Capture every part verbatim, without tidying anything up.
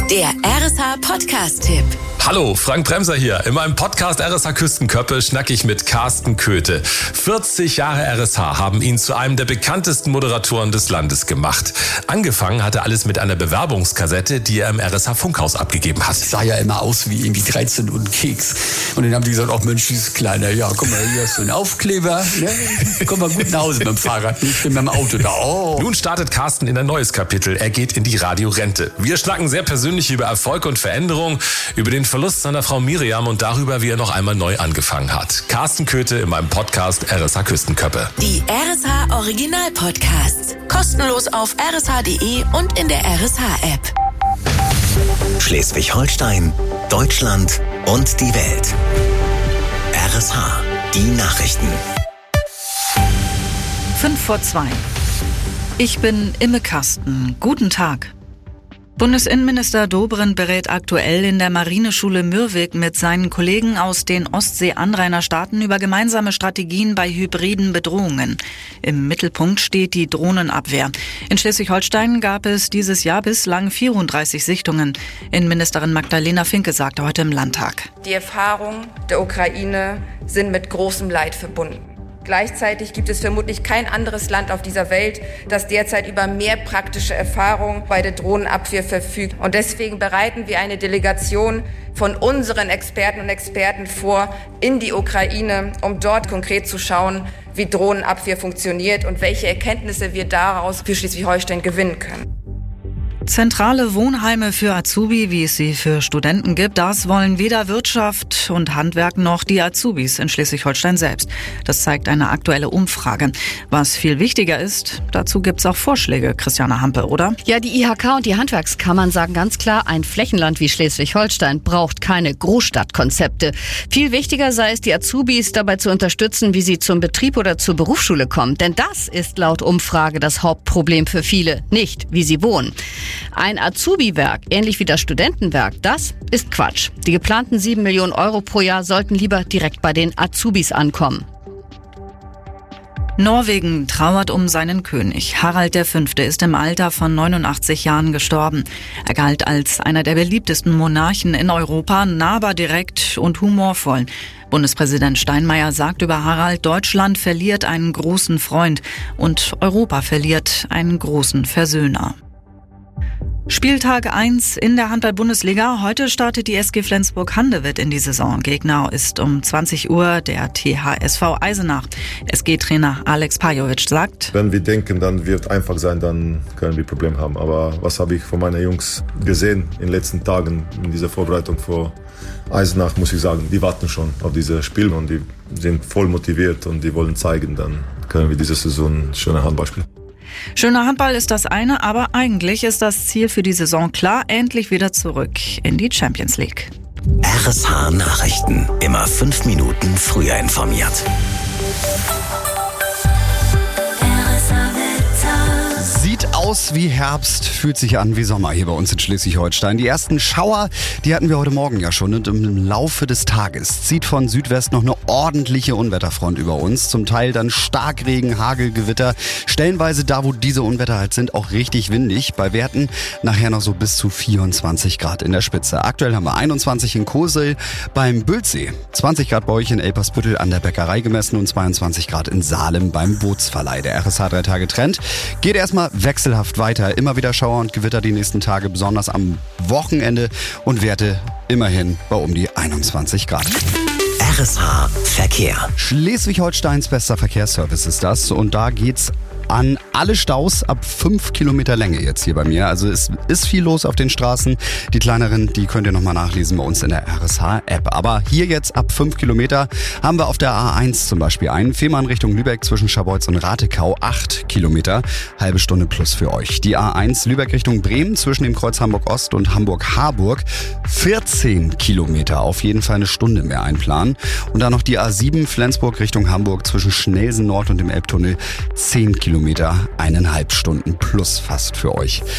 Der R S H-Podcast-Tipp. Hallo, Frank Bremser hier. In meinem Podcast R S H Küstenköppe schnack ich mit Carsten Köthe. vierzig Jahre R S H haben ihn zu einem der bekanntesten Moderatoren des Landes gemacht. Angefangen hatte alles mit einer Bewerbungskassette, die er im R S H-Funkhaus abgegeben hat. Sah ja immer aus wie irgendwie dreizehn und ein Keks. Und dann haben die gesagt, oh Mensch, dieses Kleine, ja, guck mal, hier hast du einen Aufkleber. Ne? Komm mal gut nach Hause mit dem Fahrrad, nicht mit dem Auto da. Oh. Nun startet Carsten in ein neues Kapitel. Er geht in die Radiorente. Wir schnacken sehr persönlich über Erfolg und Veränderung, über den Verlust seiner Frau Miriam und darüber, wie er noch einmal neu angefangen hat. Carsten Köthe in meinem Podcast R S H Küstenköppe. Die R S H Original Podcasts. Kostenlos auf r s h punkt d e und in der R S H-App. Schleswig-Holstein, Deutschland und die Welt. R S H, die Nachrichten. Fünf vor zwei. Ich bin Imme Kasten. Guten Tag. Bundesinnenminister Dobrindt berät aktuell in der Marineschule Mürwik mit seinen Kollegen aus den Ostsee-Anrainerstaaten über gemeinsame Strategien bei hybriden Bedrohungen. Im Mittelpunkt steht die Drohnenabwehr. In Schleswig-Holstein gab es dieses Jahr bislang vierunddreißig Sichtungen. Innenministerin Magdalena Finke sagte heute im Landtag: Die Erfahrungen der Ukraine sind mit großem Leid verbunden. Gleichzeitig gibt es vermutlich kein anderes Land auf dieser Welt, das derzeit über mehr praktische Erfahrung bei der Drohnenabwehr verfügt. Und deswegen bereiten wir eine Delegation von unseren Experten und Experten vor in die Ukraine, um dort konkret zu schauen, wie Drohnenabwehr funktioniert und welche Erkenntnisse wir daraus für Schleswig-Holstein gewinnen können. Zentrale Wohnheime für Azubi, wie es sie für Studenten gibt, das wollen weder Wirtschaft und Handwerk noch die Azubis in Schleswig-Holstein selbst. Das zeigt eine aktuelle Umfrage. Was viel wichtiger ist, dazu gibt's auch Vorschläge, Christiane Hampe, oder? Ja, die I H K und die Handwerkskammern sagen ganz klar, ein Flächenland wie Schleswig-Holstein braucht keine Großstadtkonzepte. Viel wichtiger sei es, die Azubis dabei zu unterstützen, wie sie zum Betrieb oder zur Berufsschule kommen. Denn das ist laut Umfrage das Hauptproblem für viele, nicht wie sie wohnen. Ein Azubi-Werk, ähnlich wie das Studentenwerk, das ist Quatsch. Die geplanten sieben Millionen Euro pro Jahr sollten lieber direkt bei den Azubis ankommen. Norwegen trauert um seinen König. Harald der Fünfte ist im Alter von neunundachtzig Jahren gestorben. Er galt als einer der beliebtesten Monarchen in Europa, nahbar, direkt und humorvoll. Bundespräsident Steinmeier sagt über Harald, Deutschland verliert einen großen Freund und Europa verliert einen großen Versöhner. Spieltag eins in der Handball-Bundesliga. Heute startet die S G Flensburg-Handewitt in die Saison. Gegner ist um zwanzig Uhr der T H S V Eisenach. S G-Trainer Alex Pajovic sagt: Wenn wir denken, dann wird einfach sein, dann können wir Probleme haben. Aber was habe ich von meinen Jungs gesehen in den letzten Tagen in dieser Vorbereitung vor Eisenach, muss ich sagen, die warten schon auf dieses Spiel und die sind voll motiviert und die wollen zeigen, dann können wir diese Saison schöne Handball spielen. Schöner Handball ist das eine, aber eigentlich ist das Ziel für die Saison klar: endlich wieder zurück in die Champions League. R S H Nachrichten. Immer fünf Minuten früher informiert. Sieht aus wie Herbst, fühlt sich an wie Sommer hier bei uns in Schleswig-Holstein. Die ersten Schauer, die hatten wir heute Morgen ja schon, und im Laufe des Tages zieht von Südwest noch eine ordentliche Unwetterfront über uns. Zum Teil dann Starkregen, Hagel, Gewitter. Stellenweise da, wo diese Unwetter halt sind, auch richtig windig. Bei Werten nachher noch so bis zu vierundzwanzig Grad in der Spitze. Aktuell haben wir einundzwanzig in Kosel beim Büldsee, zwanzig Grad bei euch in Elpersbüttel an der Bäckerei gemessen und zweiundzwanzig Grad in Salem beim Bootsverleih. Der R S H drei Tage Trend geht erstmal wechselhaft weiter. Immer wieder Schauer und Gewitter die nächsten Tage, besonders am Wochenende, und Werte immerhin bei um die einundzwanzig Grad. R S H Verkehr. Schleswig-Holsteins bester Verkehrsservice ist das, und da geht's an alle Staus ab fünf Kilometer Länge jetzt hier bei mir. Also es ist viel los auf den Straßen. Die kleineren, die könnt ihr nochmal nachlesen bei uns in der R S H-App. Aber hier jetzt ab fünf Kilometer haben wir auf der A eins zum Beispiel einen. Fehmarn Richtung Lübeck zwischen Scharbeutz und Ratekau acht Kilometer. Halbe Stunde plus für euch. Die A eins Lübeck Richtung Bremen zwischen dem Kreuz Hamburg-Ost und Hamburg-Harburg vierzehn Kilometer. Auf jeden Fall eine Stunde mehr einplanen. Und dann noch die A sieben Flensburg Richtung Hamburg zwischen Schnelsen Nord und dem Elbtunnel zehn Kilometer. Eineinhalb Stunden plus fast für euch.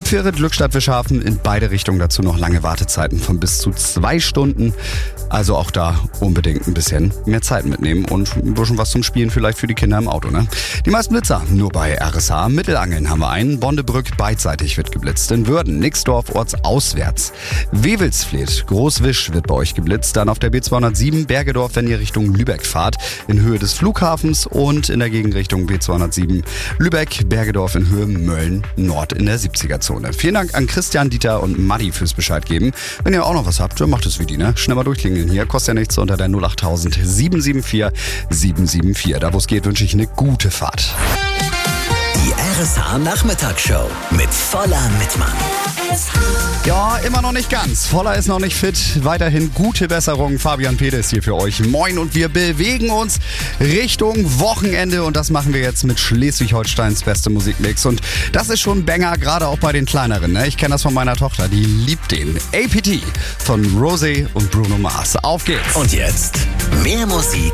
Ferit, Glückstadt, Wischhafen in beide Richtungen. Dazu noch lange Wartezeiten von bis zu zwei Stunden. Also auch da unbedingt ein bisschen mehr Zeit mitnehmen und ein bisschen was zum Spielen vielleicht für die Kinder im Auto. Ne? Die meisten Blitzer nur bei R S H. Mittelangeln haben wir einen. Bondebrück beidseitig wird geblitzt. In Würden, Nixdorf ortsauswärts. Wewelsfleth, Großwisch wird bei euch geblitzt. Dann auf der B zweihundertsieben Bergedorf, wenn ihr Richtung Lübeck fahrt, in Höhe des Flughafens und in der Gegenrichtung B zweihundertsieben Lübeck, Bergedorf in Höhe Mölln Nord in der siebziger-Zone. Vielen Dank an Christian, Dieter und Maddi fürs Bescheid geben. Wenn ihr auch noch was habt, dann macht es wie die, ne? Schnell mal durchklingeln hier. Kostet ja nichts unter der null acht tausend sieben sieben vier sieben sieben vier. Da wo es geht, wünsche ich eine gute Fahrt. Die R S H Nachmittagsshow mit Voller Mittmann. Ja, immer noch nicht ganz. Voller ist noch nicht fit. Weiterhin gute Besserung. Fabian Peters hier für euch. Moin, und wir bewegen uns Richtung Wochenende und das machen wir jetzt mit Schleswig-Holsteins beste Musikmix. Und das ist schon ein Banger, gerade auch bei den kleineren. Ne? Ich kenne das von meiner Tochter, die liebt den. A P T von Rosé und Bruno Mars. Auf geht's. Und jetzt mehr Musik